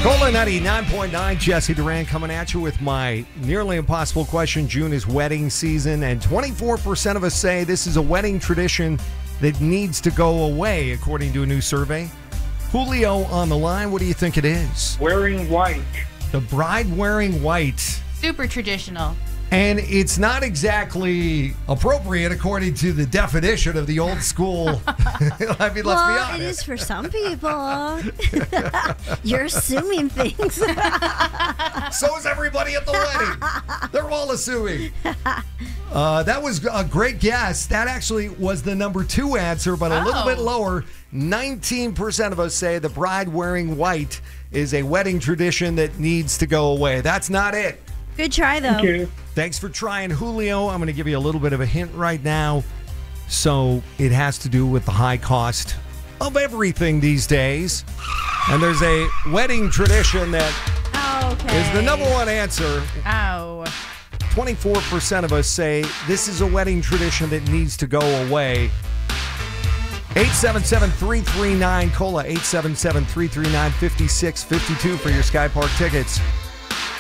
Cola 99.9, Jesse Duran coming at you with my nearly impossible question. June is wedding season, and 24% of us say this is a wedding tradition that needs to go away, according to a new survey. Julio on the line, what do you think it is? Wearing white. The bride wearing white. Super traditional. And it's not exactly appropriate according to the definition of the old school. I mean, let's be honest. It is for some people. You're assuming things. So is everybody at the wedding. They're all assuming. That was a great guess. That actually was the number 2 answer, but a little bit lower. 19% of us say the bride wearing white is a wedding tradition that needs to go away. That's not it. Good try, though. Thank you. Thanks for trying, Julio. I'm going to give you a little bit of a hint right now. So it has to do with the high cost of everything these days. And there's a wedding tradition that is the number 1 answer. 24% of us say this is a wedding tradition that needs to go away. 877-339-COLA, 877-339-5652 for your Sky Park tickets.